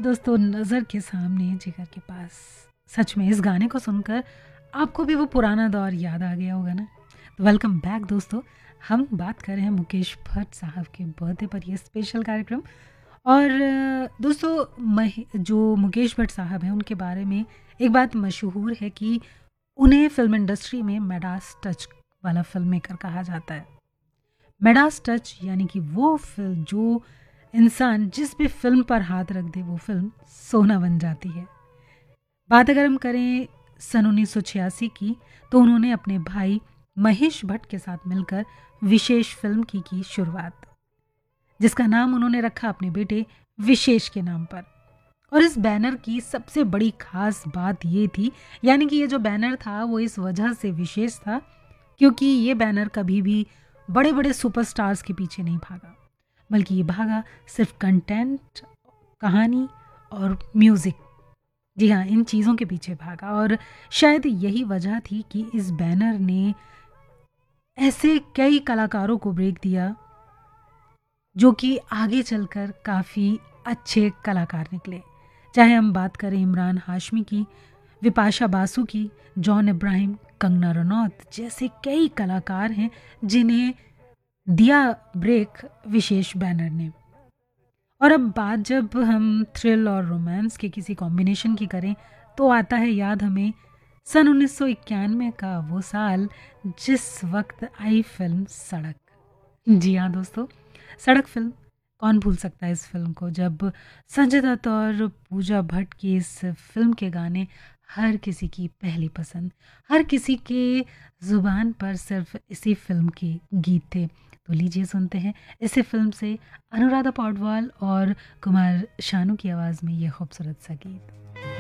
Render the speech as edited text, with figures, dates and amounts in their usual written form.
दोस्तों, नज़र के सामने जिगर के पास। सच में इस गाने को सुनकर आपको भी वो पुराना दौर याद आ गया होगा ना। तो वेलकम बैक दोस्तों। हम बात कर रहे हैं मुकेश भट्ट साहब के बर्थडे पर ये स्पेशल कार्यक्रम। और दोस्तों, जो मुकेश भट्ट साहब हैं उनके बारे में एक बात मशहूर है कि उन्हें फिल्म इंडस्ट्री में मेडास टच वाला फिल्म मेकर कहा जाता है। मेडास टच यानी कि वो फिल्म जो इंसान जिस भी फिल्म पर हाथ रख दे वो फिल्म सोना बन जाती है। बात अगर हम करें सन 1986 की, तो उन्होंने अपने भाई महेश भट्ट के साथ मिलकर विशेष फिल्म की शुरुआत, जिसका नाम उन्होंने रखा अपने बेटे विशेष के नाम पर। और इस बैनर की सबसे बड़ी खास बात ये थी, यानी कि ये जो बैनर था वो इस वजह से विशेष था क्योंकि ये बैनर कभी भी बड़े बड़े सुपरस्टार्स के पीछे नहीं भागा, बल्कि ये भागा सिर्फ कंटेंट, कहानी और म्यूज़िक। जी हाँ, इन चीज़ों के पीछे भागा। और शायद यही वजह थी कि इस बैनर ने ऐसे कई कलाकारों को ब्रेक दिया जो कि आगे चलकर काफ़ी अच्छे कलाकार निकले। चाहे हम बात करें इमरान हाशमी की, विपाशा बासु की, जॉन इब्राहिम, कंगना रनौत जैसे कई कलाकार हैं जिन्हें दिया ब्रेक विशेष बैनर ने। और अब बात जब हम थ्रिल और रोमांस के किसी कॉम्बिनेशन की करें तो आता है याद हमें सन 1991 का वो साल जिस वक्त आई फिल्म सड़क। जी हाँ दोस्तों, सड़क फिल्म, कौन भूल सकता है इस फिल्म को, जब संजय दत्त और पूजा भट्ट की इस फिल्म के गाने हर किसी की पहली पसंद, हर किसी के ज़ुबान पर सिर्फ इसी फिल्म के गीत थे। तो लीजिए सुनते हैं इसी फिल्म से अनुराधा पौडवाल और कुमार शानू की आवाज़ में ये खूबसूरत सा गीत।